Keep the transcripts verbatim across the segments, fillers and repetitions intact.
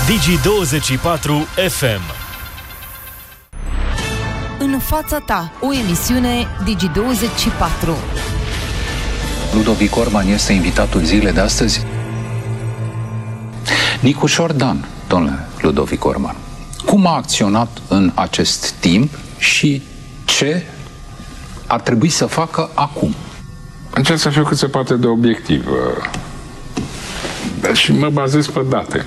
Digi douăzeci și patru F M. În fața ta, o emisiune Digi douăzeci și patru. Ludovic Orban este invitatul zilei de astăzi. Nicușor Dan, domnule Ludovic Orban, cum a acționat în acest timp și ce ar trebui să facă acum? Încerc să fiu cât se poate de obiectiv și mă bazez pe date.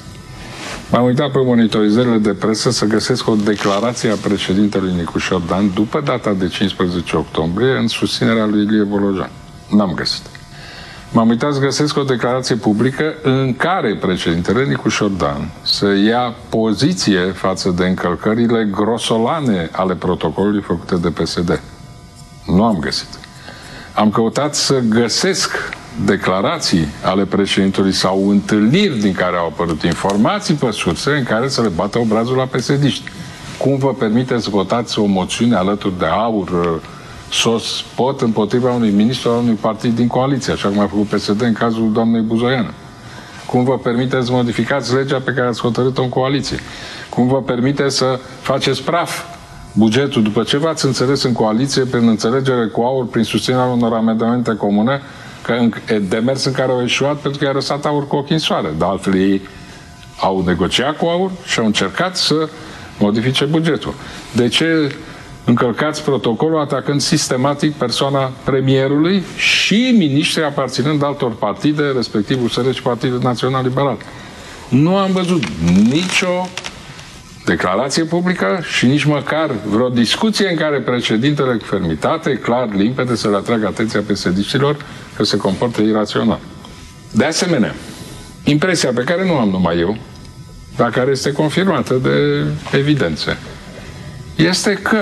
M-am uitat pe monitorizările de presă să găsesc o declarație a președintelui Nicușor Dan după data de cincisprezece octombrie în susținerea lui Ilie Bolojan. N-am găsit. M-am uitat să găsesc o declarație publică în care președintele Nicușor Dan să ia poziție față de încălcările grosolane ale protocolului făcute de P S D. Nu am găsit. Am căutat să găsesc declarații ale președintelui sau întâlniri din care au apărut informații pe surse în care să le bată obrazul la P S D-iști. Cum vă permiteți să votați o moțiune alături de AUR, sos, pot împotriva unui ministru al unui partid din coaliție, așa cum a făcut P S D în cazul doamnei Buzoiană? Cum vă permiteți să modificați legea pe care ați hotărât-o în coaliție? Cum vă permiteți să faceți praf bugetul după ce v-ați înțeles în coaliție prin înțelegere cu AUR, prin susținerea unor amendamente comune, că în demers în care au eșuat pentru că i-a răsat AUR cu ochii în soare. De altfel, ei au negociat cu AUR și au încercat să modifice bugetul. De ce încălcați protocolul atacând sistematic persoana premierului și miniștri aparținând altor partide, respectiv U S R și Partidul Național Liberal? Nu am văzut nicio declarație publică și nici măcar vreo discuție în care președintele cu fermitate, clar, limpede, să le atragă atenția P S D-știlor că se comportă irațional. De asemenea, impresia pe care nu am numai eu, dar care este confirmată de evidențe, este că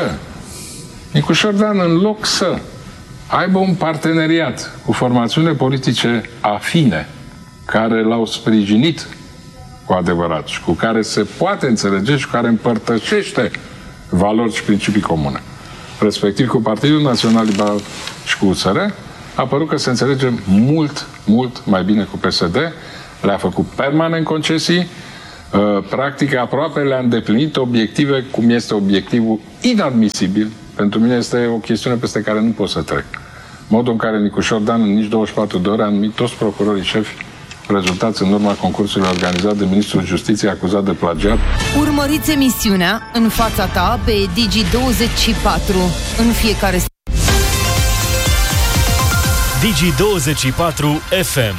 Nicușor Dan, în loc să aibă un parteneriat cu formațiune politice afine, care l-au sprijinit cu adevărat și cu care se poate înțelege și cu care împărtășește valori și principii comune, respectiv cu Partidul Național Liberal și cu U S R, a părut că se înțelege mult, mult mai bine cu P S D, le-a făcut permanent concesii, practic aproape le-a îndeplinit obiective, cum este obiectivul inadmisibil. Pentru mine este o chestiune peste care nu pot să trec. Modul în care Nicușor Dan în nici douăzeci și patru de ore a numit toți procurorii șefi rezultați în urma concursului organizat de Ministrul Justiției acuzat de plagiat. Urmăriți emisiunea În fața ta pe Digi douăzeci și patru în fiecare zi. Digi douăzeci și patru F M.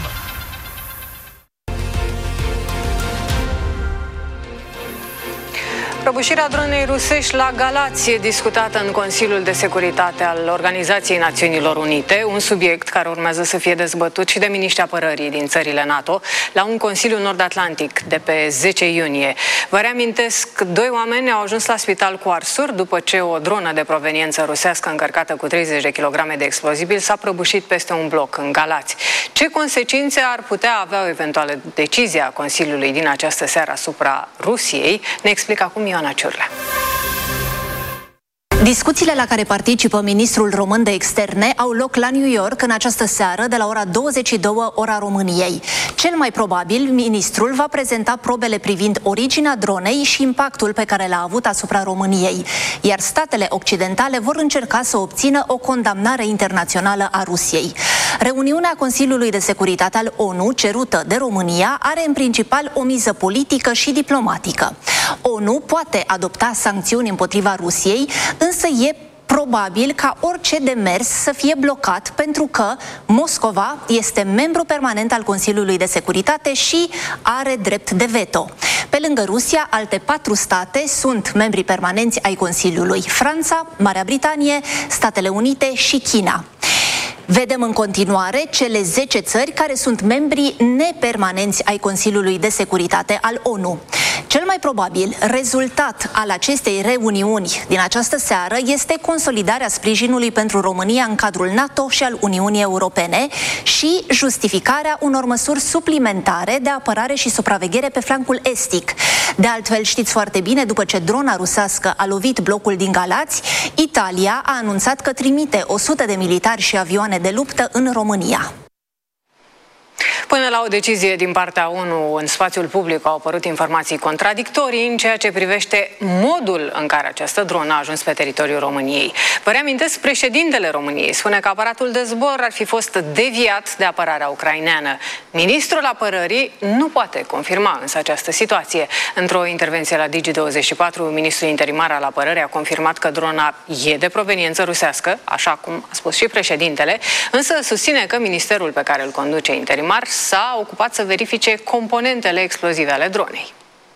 Prăbușirea dronei rusești la Galați e discutată în Consiliul de Securitate al Organizației Națiunilor Unite, un subiect care urmează să fie dezbătut și de miniștrii apărării din țările NATO la un Consiliu Nord-Atlantic de pe zece iunie. Vă reamintesc, doi oameni au ajuns la spital cu arsuri după ce o dronă de proveniență rusească încărcată cu treizeci de kilograme de explozibil s-a prăbușit peste un bloc în Galați. Ce consecințe ar putea avea o eventuală decizie a Consiliului din această seară asupra Rusiei? Ne explică acum Ioana Ciurlea. Discuțiile la care participă ministrul român de externe au loc la New York în această seară de la ora douăzeci și două ora României. Cel mai probabil, ministrul va prezenta probele privind originea dronei și impactul pe care l-a avut asupra României, iar statele occidentale vor încerca să obțină o condamnare internațională a Rusiei. Reuniunea Consiliului de Securitate al O N U, cerută de România, are în principal o miză politică și diplomatică. O N U poate adopta sancțiuni împotriva Rusiei, însă e probabil ca orice demers să fie blocat pentru că Moscova este membru permanent al Consiliului de Securitate și are drept de veto. Pe lângă Rusia, alte patru state sunt membri permanenți ai Consiliului: Franța, Marea Britanie, Statele Unite și China. Vedem în continuare cele zece țări care sunt membri nepermanenți ai Consiliului de Securitate al O N U. Cel mai probabil rezultat al acestei reuniuni din această seară este consolidarea sprijinului pentru România în cadrul NATO și al Uniunii Europene și justificarea unor măsuri suplimentare de apărare și supraveghere pe flancul estic. De altfel, știți foarte bine, după ce drona rusească a lovit blocul din Galați, Italia a anunțat că trimite o sută de militari și avioane de luptă în România. Până la o decizie din partea ONU, în spațiul public au apărut informații contradictorii în ceea ce privește modul în care această dronă a ajuns pe teritoriul României. Vă reamintesc, președintele României spune că aparatul de zbor ar fi fost deviat de apărarea ucraineană. Ministrul Apărării nu poate confirma însă această situație. Într-o intervenție la Digi douăzeci și patru, ministrul interimar al Apărării a confirmat că drona e de proveniență rusească, așa cum a spus și președintele, însă susține că ministerul pe care îl conduce interimar s-a ocupat să verifice componentele explozive ale dronei.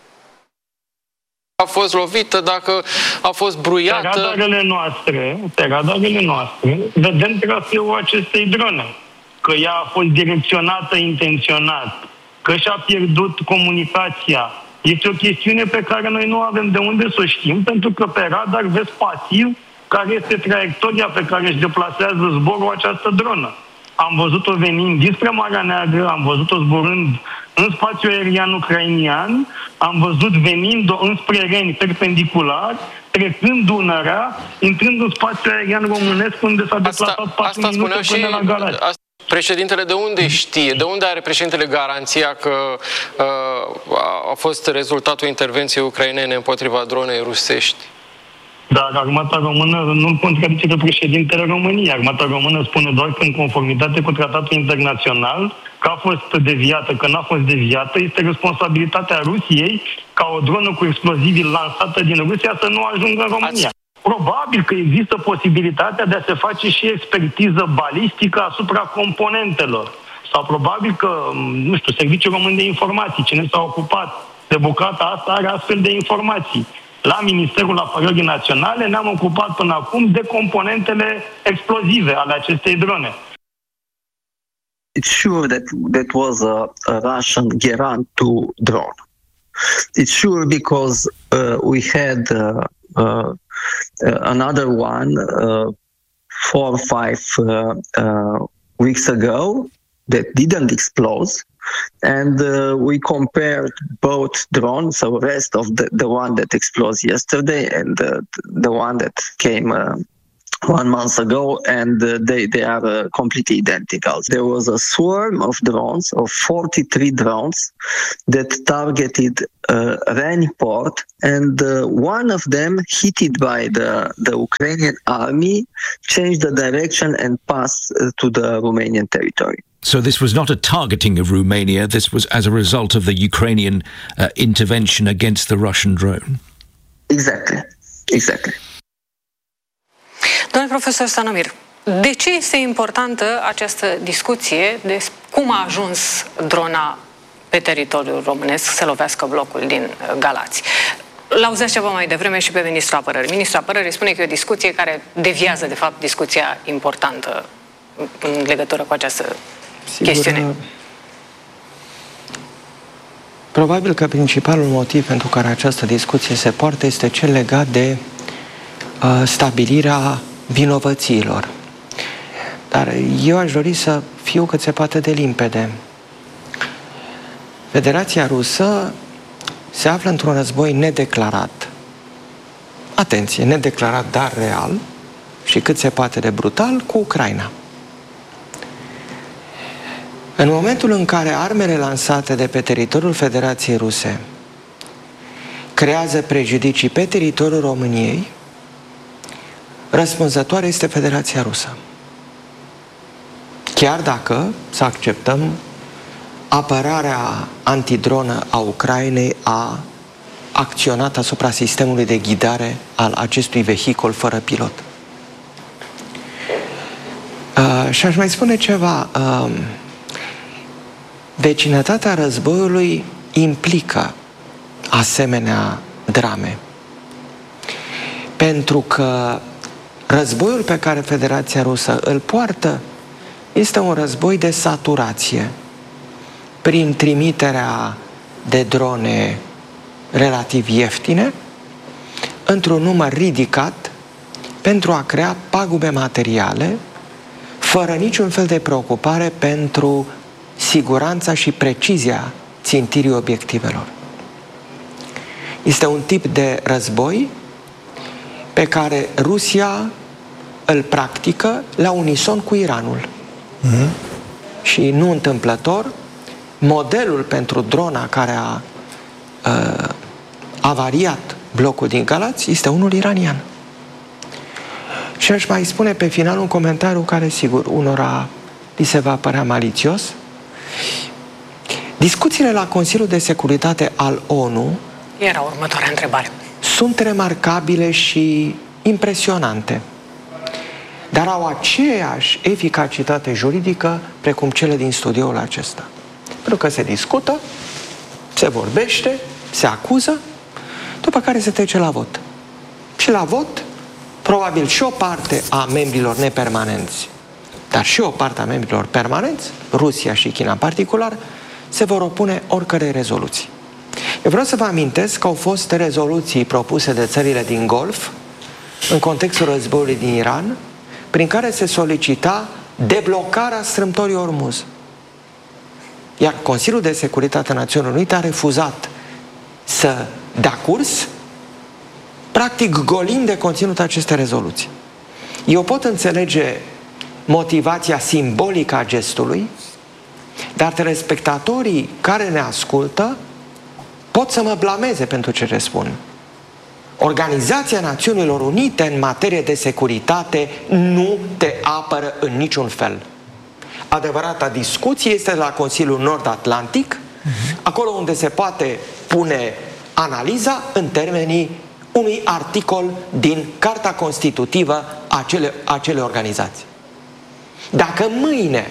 A fost lovită, dacă a fost bruiată... Pe radarele noastre, pe radarele noastre, vedem traseul acestei drone. Că ea a fost direcționată intenționat, că și-a pierdut comunicația. Este o chestiune pe care noi nu avem de unde să o știm, pentru că pe radar vezi pasiv care este traiectoria pe care își deplasează zborul această dronă. Am văzut-o venind dinspre Marea Neagră, am văzut-o zburând în spațiul aerian ucrainian, am văzut venind înspre Reni perpendicular, trecând Dunărea, intrând în spațiul aerian românesc unde s-a deplasat patru minute până și la Galați. Asta, președintele de unde știe? De unde are președintele garanția că uh, a fost rezultatul intervenției ucrainene împotriva dronei rusești? Dar armata română nu contradice pe președintele României. Armata română spune doar că în conformitate cu tratatul internațional că a fost deviată, că n-a fost deviată, este responsabilitatea Rusiei ca o dronă cu explozivi lansată din Rusia să nu ajungă în România. Probabil că există posibilitatea de a se face și expertiză balistică asupra componentelor. Sau probabil că, nu știu, Serviciul Român de Informații, cine s-a ocupat de bucata asta, are astfel de informații. La Ministerul Apărării Naționale ne-am ocupat până acum de componentele explozive ale acestei drone. It's sure that that was a, a Russian Geran two drone. It's sure because uh, we had uh, uh, another one uh, four or five uh, uh, weeks ago that didn't explode. And uh, we compared both drones, so rest of the, the one that exploded yesterday and uh, the one that came uh, one month ago, and uh, they, they are uh, completely identical. There was a swarm of drones, of forty-three drones, that targeted uh, Reni port, and uh, one of them, hit by the, the Ukrainian army, changed the direction and passed uh, to the Romanian territory. So this was not a targeting of Romania, this was as a result of the Ukrainian uh, intervention against the Russian drone? Exactly, exactly. Domnule profesor Stanomir, de ce este importantă această discuție de cum a ajuns drona pe teritoriul românesc să lovească blocul din Galați? L-auzeați ceva mai devreme și pe Ministrul Apărării. Ministrul Apărării spune că e o discuție care deviază, de fapt, discuția importantă în legătură cu această Sigur, chestiune. Probabil că principalul motiv pentru care această discuție se poartă este cel legat de uh, stabilirea vinovăților. Dar eu aș dori să fiu cât se poate de limpede. Federația Rusă se află într-un război nedeclarat. Atenție, nedeclarat, dar real și cât se poate de brutal cu Ucraina. În momentul în care armele lansate de pe teritoriul Federației Ruse creează prejudicii pe teritoriul României, răspunzătoare este Federația Rusă. Chiar dacă, să acceptăm, apărarea antidronă a Ucrainei a acționat asupra sistemului de ghidare al acestui vehicul fără pilot. Uh, și aș mai spune ceva. Uh, vecinătatea războiului implică asemenea drame. Pentru că războiul pe care Federația Rusă îl poartă este un război de saturație prin trimiterea de drone relativ ieftine într-un număr ridicat pentru a crea pagube materiale fără niciun fel de preocupare pentru siguranța și precizia țintirii obiectivelor. Este un tip de război pe care Rusia îl practică la unison cu Iranul. Mm-hmm. Și nu întâmplător, modelul pentru drona care a uh, avariat blocul din Galați este unul iranian. Și aș mai spune pe final un comentariu care, sigur, unora li se va părea malițios. Discuțiile la Consiliul de Securitate al ONU era următoarea întrebare. Sunt remarcabile și impresionante, dar au aceeași eficacitate juridică precum cele din studioul acesta. Pentru că se discută, se vorbește, se acuză, după care se trece la vot. Și la vot, probabil și o parte a membrilor nepermanenți, dar și o parte a membrilor permanenți, Rusia și China în particular, se vor opune oricărei rezoluții. Eu vreau să vă amintesc că au fost rezoluții propuse de țările din Golf în contextul războiului din Iran, prin care se solicita deblocarea strâmtorii Ormuz. Iar Consiliul de Securitate a Națiunilor Unite a refuzat să dea curs, practic golind de conținut aceste rezoluții. Eu pot înțelege motivația simbolică a gestului, dar telespectatorii care ne ascultă pot să mă blameze pentru ce le spun. Organizația Națiunilor Unite în materie de securitate nu te apără în niciun fel. Adevărata discuție este la Consiliul Nord-Atlantic, acolo unde se poate pune analiza în termenii unui articol din Carta Constitutivă a acele, acele organizații. Dacă mâine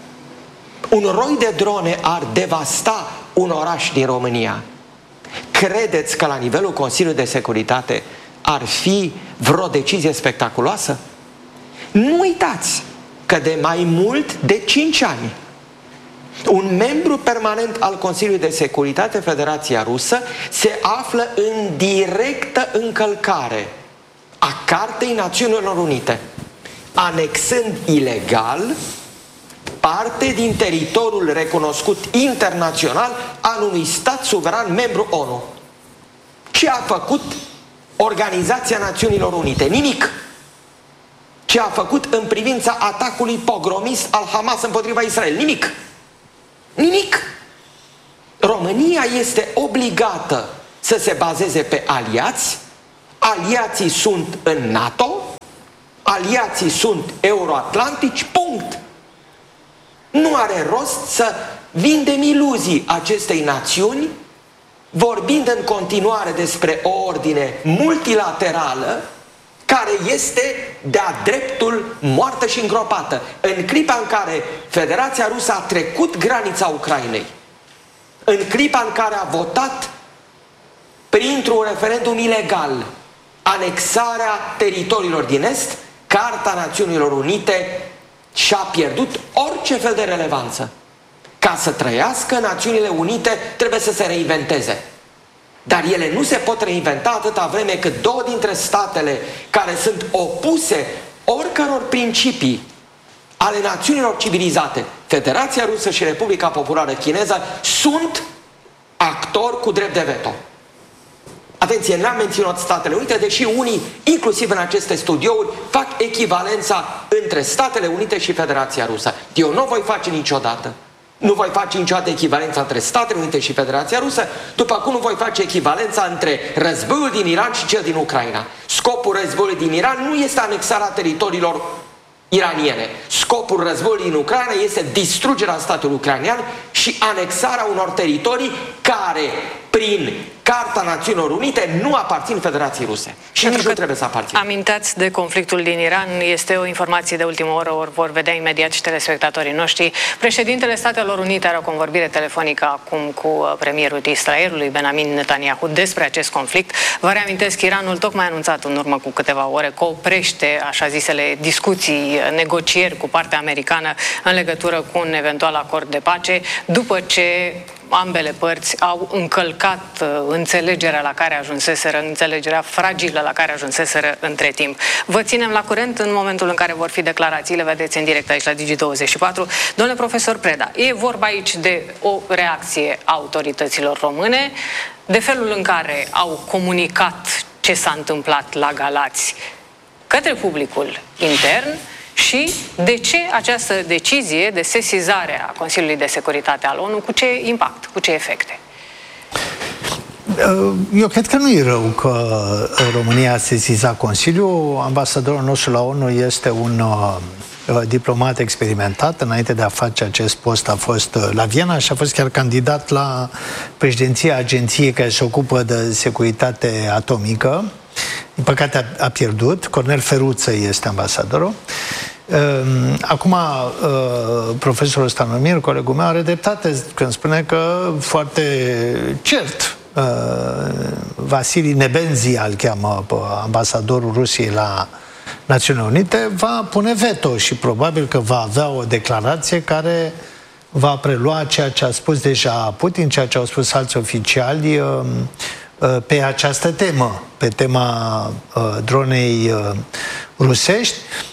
un roi de drone ar devasta un oraș din România, credeți că la nivelul Consiliului de Securitate ar fi vreo decizie spectaculoasă? Nu uitați că de mai mult de cinci ani un membru permanent al Consiliului de Securitate, Federația Rusă, se află în directă încălcare a Cartei Națiunilor Unite, anexând ilegal parte din teritoriul recunoscut internațional al unui stat suveran membru ONU. Ce a făcut Organizația Națiunilor Unite? Nimic. Ce a făcut în privința atacului pogromist al Hamas împotriva Israel? Nimic. Nimic. România este obligată să se bazeze pe aliați. Aliații sunt în NATO, aliații sunt euroatlantici, punct. Nu are rost să vindem iluzii acestei națiuni, vorbind în continuare despre o ordine multilaterală care este de-a dreptul moartă și îngropată. În clipa în care Federația Rusă a trecut granița Ucrainei, în clipa în care a votat printr-un referendum ilegal anexarea teritoriilor din Est, Carta Națiunilor Unite și-a pierdut orice fel de relevanță. Ca să trăiască, Națiunile Unite trebuie să se reinventeze. Dar ele nu se pot reinventa atâta vreme cât două dintre statele care sunt opuse oricăror principii ale națiunilor civilizate, Federația Rusă și Republica Populară Chineză, sunt actori cu drept de veto. Atenție, n-am menționat Statele Unite, deși unii, inclusiv în aceste studiouri, fac echivalența între Statele Unite și Federația Rusă. Eu nu o voi face niciodată. Nu voi face niciodată echivalența între Statele Unite și Federația Rusă, după cum nu voi face echivalența între războiul din Iran și cel din Ucraina. Scopul războiului din Iran nu este anexarea teritoriilor iraniene. Scopul războiului din Ucraina este distrugerea statului ucrainean și anexarea unor teritorii care, prin Carta Națiunilor Unite, nu aparțin Federației Ruse. Și nici nu trebuie să aparțină. Amintați de conflictul din Iran, este o informație de ultimă oră, ori vor vedea imediat și telespectatorii noștri. Președintele Statelor Unite are o convorbire telefonică acum cu premierul Israelului, Benjamin Netanyahu, despre acest conflict. Vă reamintesc, Iranul tocmai a anunțat în urmă cu câteva ore că oprește așa zisele discuții, negocieri cu partea americană în legătură cu un eventual acord de pace, după ce ambele părți au încălcat uh, înțelegerea la care ajunseseră, înțelegerea fragilă la care ajunseseră între timp. Vă ținem la curent în momentul în care vor fi declarațiile, vedeți în direct aici la Digi douăzeci și patru. Domnule profesor Preda, e vorba aici de o reacție a autorităților române, de felul în care au comunicat ce s-a întâmplat la Galați către publicul intern Și de ce această decizie de sesizare a Consiliului de Securitate al ONU, cu ce impact, cu ce efecte? Eu cred că nu e rău că România a sesizat Consiliul. Ambasadorul nostru la ONU este un uh, diplomat experimentat. Înainte de a face acest post a fost la Viena și a fost chiar candidat la președinția agenției care se ocupă de securitate atomică. Din păcate a, a pierdut. Cornel Feruță este ambasadorul. Acum, profesorul Stanomir, colegul meu, are dreptate când spune că foarte cert Vasili Nebenzi, îl cheamă ambasadorul Rusiei la Națiunile Unite, va pune veto și probabil că va avea o declarație care va prelua ceea ce a spus deja Putin, ceea ce au spus alți oficiali pe această temă, pe tema dronei rusești.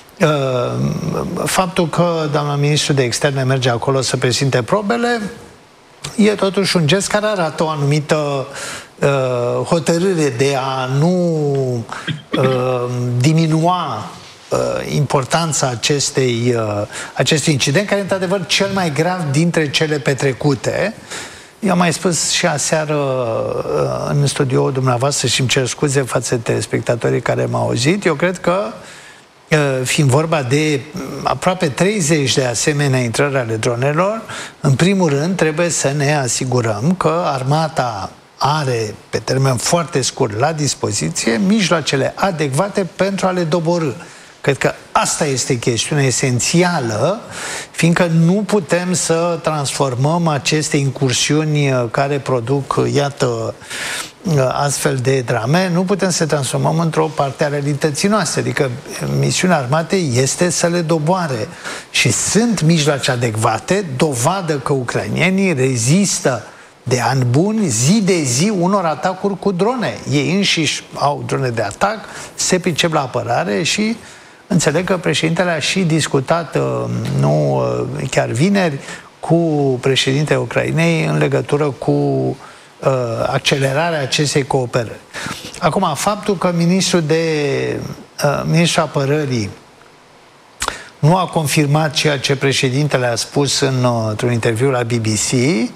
Faptul că doamna ministru de externe merge acolo să prezinte probele e totuși un gest care arată o anumită uh, hotărâre de a nu uh, diminua uh, importanța acestei, uh, acestui incident, care e într-adevăr cel mai grav dintre cele petrecute. Eu am mai spus și aseară uh, în studioul dumneavoastră și îmi cer scuze față de telespectatorii care m-au auzit. Eu cred că fiind vorba de aproape treizeci de asemenea intrări ale dronelor, în primul rând trebuie să ne asigurăm că armata are, pe termen foarte scurt, la dispoziție mijloacele adecvate pentru a le doborî. Cred că asta este chestiunea esențială, fiindcă nu putem să transformăm aceste incursiuni care produc, iată, astfel de drame, nu putem să transformăm într-o parte a realității noastre. Adică misiunea armatei este să le doboare și sunt mijloace adecvate, dovadă că ucrainienii rezistă de ani buni, zi de zi, unor atacuri cu drone. Ei înșiși au drone de atac, se pricep la apărare și înțeleg că președintele a și discutat, nu chiar vineri, cu președintele Ucrainei în legătură cu accelerarea acestei cooperări. Acum, faptul că ministrul de uh, ministrul apărării nu a confirmat ceea ce președintele a spus în, uh, într-un interviu la B B C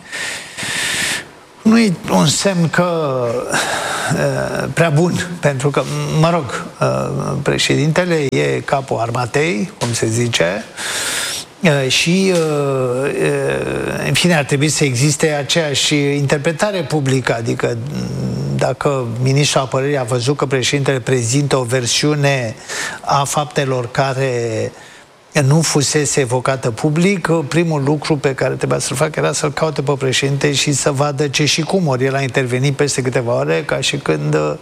nu e un semn că uh, prea bun, pentru că, mă rog, uh, președintele e capul armatei, cum se zice, și, în fine, ar trebui să existe aceeași interpretare publică, adică dacă ministrul apărării a văzut că președintele prezintă o versiune a faptelor care nu fusese evocată public, primul lucru pe care trebuia să-l facă era să-l caute pe președinte și să vadă ce și cum. Ori el a intervenit peste câteva ore, ca și când uh,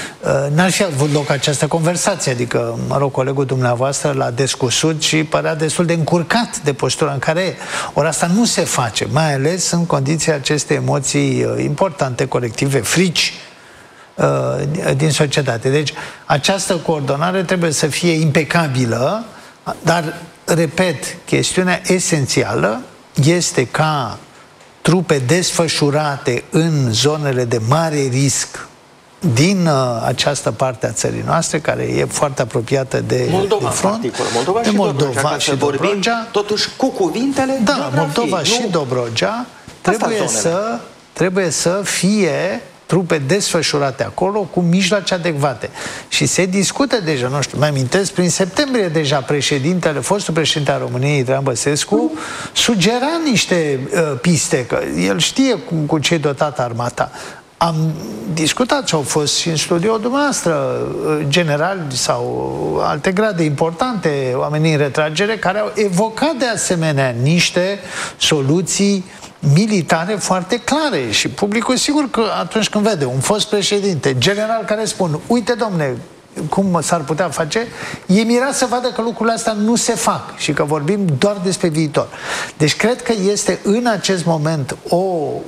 n-ar fi avut loc această conversație. Adică, mă rog, colegul dumneavoastră l-a descusut și părea destul de încurcat de postura în care e. Ori asta nu se face, mai ales în condiția acestei emoții uh, importante, colective, frici uh, din societate. Deci, această coordonare trebuie să fie impecabilă. Dar, repet, chestiunea esențială este ca trupe desfășurate în zonele de mare risc din uh, această parte a țării noastre, care e foarte apropiată de, Moldova, de front, Moldova de și Moldova Dobrogea, și Dobrogea, totuși cu cuvintele da, geografii, Moldova nu? și Dobrogea trebuie să, trebuie să fie trupe desfășurate acolo cu mijloace adecvate. Și se discută deja, nu știu, mai amintesc, prin septembrie deja președintele, fostul președinte al României, Traian Băsescu, sugera niște uh, piste, că el știe cum, cu ce e dotată armata. Am discutat și au fost și în studioul dumneavoastră generali sau alte grade importante, oamenii în retragere, care au evocat de asemenea niște soluții militare foarte clare. Și publicul, sigur că atunci când vede un fost președinte, general care spun, uite domne, cum s-ar putea face, e mirat să vadă că lucrurile astea nu se fac și că vorbim doar despre viitor. Deci cred că este în acest moment o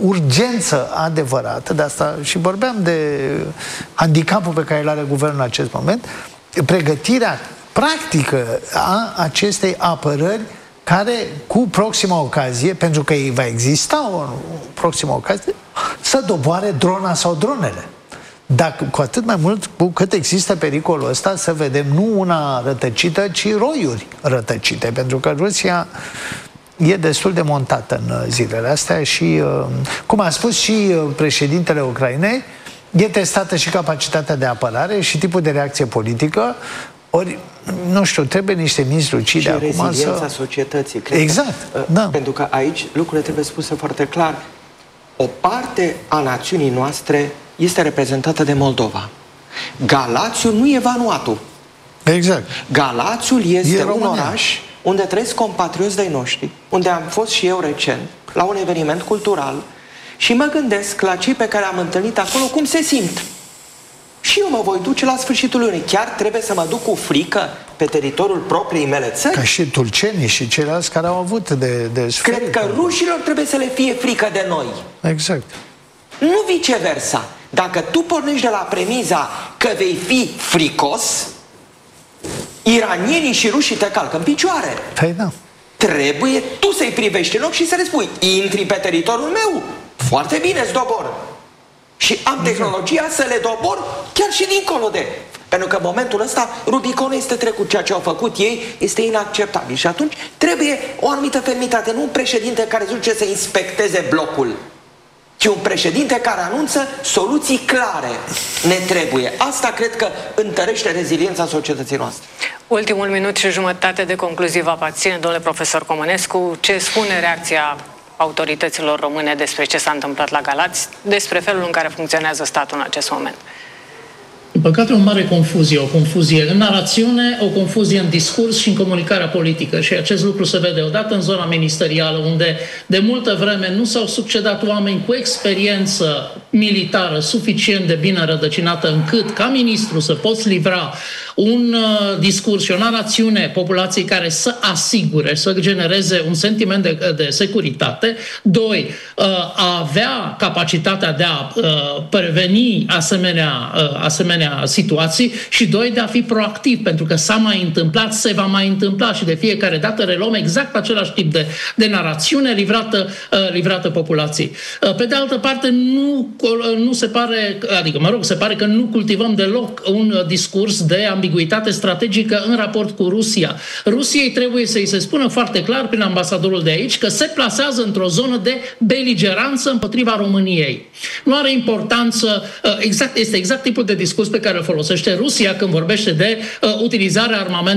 urgență adevărată, de asta și vorbeam de handicapul pe care îl are guvernul în acest moment, pregătirea practică a acestei apărări care, cu proxima ocazie, pentru că va exista o proximă ocazie, să doboare drona sau dronele. Dacă, cu atât mai mult cu cât există pericolul ăsta să vedem nu una rătăcită, ci roiuri rătăcite, pentru că Rusia e destul de montată în zilele astea și, cum a spus și președintele Ucrainei, e testată și capacitatea de apărare și tipul de reacție politică. Ori, nu știu, trebuie niște minți lucide acum să... Și reziliența societății. Cred exact, că, da. Pentru că aici lucrurile trebuie spuse foarte clar. O parte a națiunii noastre este reprezentată de Moldova. Galațiul nu e Vanuatu. Exact. Galațiul este e un oraș unde trăiesc compatrioți de-ai noștri, unde am fost și eu recent, la un eveniment cultural, și mă gândesc la cei pe care am întâlnit acolo, cum se simt. Și eu mă voi duce la sfârșitul lunii. Chiar trebuie să mă duc cu frică pe teritoriul propriei mele țări? Ca și tulcenii și ceilalți care au avut de, de suferit. Cred că rușilor trebuie să le fie frică de noi. Exact. Nu viceversa. Dacă tu pornești de la premiza că vei fi fricos, iranienii și rușii te calcă în picioare. Păi da. Trebuie tu să-i privești în ochi și să le spui: intri pe teritoriul meu, foarte bine, îți dobor. Și am tehnologia să le dobor chiar și dincolo de... Pentru că în momentul ăsta Rubiconul este trecut. Ceea ce au făcut ei este inacceptabil. Și atunci trebuie o anumită fermitate. Nu un președinte care zice să inspecteze blocul, ci un președinte care anunță soluții clare. Ne trebuie. Asta cred că întărește reziliența societății noastre. Ultimul minut și jumătate de concluzie vă aparține, domnule profesor Comănescu. Ce spune reacția autorităților române despre ce s-a întâmplat la Galați, despre felul în care funcționează statul în acest moment? Din păcate, o mare confuzie, o confuzie în narațiune, o confuzie în discurs și în comunicarea politică. Și acest lucru se vede odată în zona ministerială, unde de multă vreme nu s-au succedat oameni cu experiență militară suficient de bine rădăcinată încât, ca ministru, să poți livra un uh, discurs și o narațiune populației care să asigure, să genereze un sentiment de, de securitate. Doi, uh, a avea capacitatea de a uh, preveni asemenea, uh, asemenea situații și doi, de a fi proactiv, pentru că s-a mai întâmplat, se va mai întâmpla și de fiecare dată reluăm exact același tip de, de narațiune livrată, uh, livrată populației. Uh, pe de altă parte, nu, uh, nu se pare, adică, mă rog, se pare că nu cultivăm deloc un uh, discurs de ambiguitate strategică în raport cu Rusia. Rusiei trebuie să-i se spună foarte clar prin ambasadorul de aici că se plasează într-o zonă de beligeranță împotriva României. Nu are importanță, exact, este exact tipul de discurs pe care îl folosește Rusia când vorbește de uh, utilizarea armamentului